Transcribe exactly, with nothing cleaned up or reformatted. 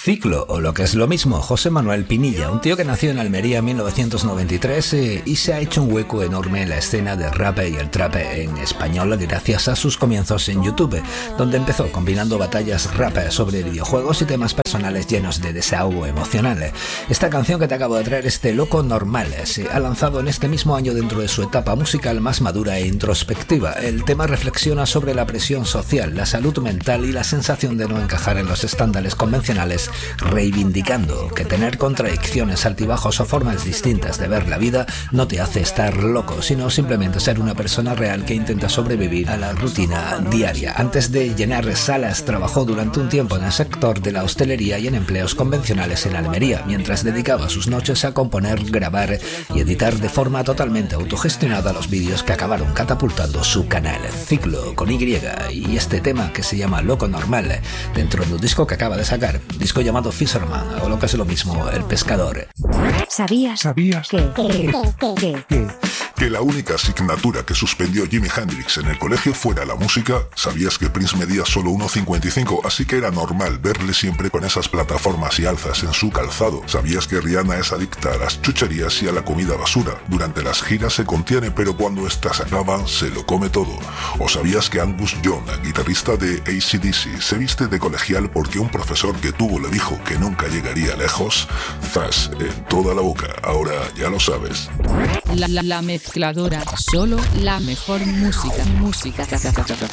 Ciclo, o lo que es lo mismo, José Manuel Pinilla, un tío que nació en Almería en mil novecientos noventa y tres eh, y se ha hecho un hueco enorme en la escena del rap y el trap en español gracias a sus comienzos en YouTube, donde empezó combinando batallas rap sobre videojuegos y temas personales llenos de desahogo emocional. Esta canción que te acabo de traer es de Loco Normal, se ha lanzado en este mismo año dentro de su etapa musical más madura e introspectiva. El tema reflexiona sobre la presión social, la salud mental y la sensación de no encajar en los estándares convencionales, reivindicando que tener contradicciones, altibajos o formas distintas de ver la vida no te hace estar loco, sino simplemente ser una persona real que intenta sobrevivir a la rutina diaria. Antes de llenar salas, trabajó durante un tiempo en el sector de la hostelería y en empleos convencionales en Almería, mientras dedicaba sus noches a componer, grabar y editar de forma totalmente autogestionada los vídeos que acabaron catapultando su canal Ciclo con Y, y este tema que se llama Loco Normal, dentro de un disco que acaba de sacar, disco llamado Fisherman, o lo que es lo mismo, El Pescador. ¿Sabías? ¿Sabías? ¿Qué? ¿Qué? ¿Qué? ¿Qué? Que la única asignatura que suspendió Jimi Hendrix en el colegio fuera la música. ¿Sabías que Prince medía solo uno cincuenta y cinco, así que era normal verle siempre con esas plataformas y alzas en su calzado? ¿Sabías que Rihanna es adicta a las chucherías y a la comida basura? Durante las giras se contiene, pero cuando estas acaban se lo come todo. ¿O sabías que Angus Young, guitarrista de A C D C, se viste de colegial porque un profesor que tuvo le dijo que nunca llegaría lejos? Zas en toda la boca, ahora ya lo sabes. La, la, la mezcladora, solo la mejor música, música.